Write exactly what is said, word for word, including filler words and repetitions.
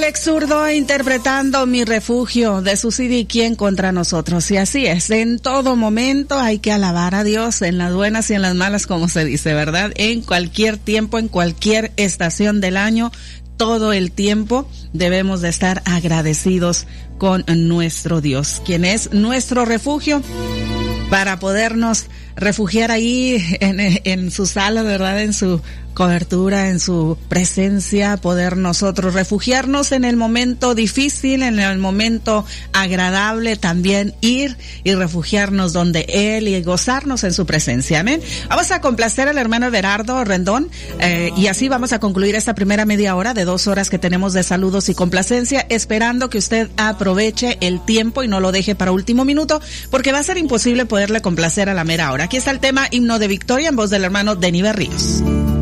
Alex Zurdo interpretando Mi Refugio de su C D ¿Quién contra nosotros? Y así es, en todo momento hay que alabar a Dios, en las buenas y en las malas, como se dice, ¿verdad? En cualquier tiempo, en cualquier estación del año, todo el tiempo debemos de estar agradecidos con nuestro Dios, quien es nuestro refugio, para podernos refugiar ahí en, en su sala, ¿verdad? En su cobertura, en su presencia, poder nosotros refugiarnos en el momento difícil, en el momento agradable, también ir y refugiarnos donde Él y gozarnos en su presencia. Amén. Vamos a complacer al hermano Everardo Rendón eh, y así vamos a concluir esta primera media hora de dos horas que tenemos de saludos y complacencia, esperando que usted aproveche el tiempo y no lo deje para último minuto, porque va a ser imposible poderle complacer a la mera hora. Aquí está el tema Himno de Victoria en voz del hermano Denny Berríos.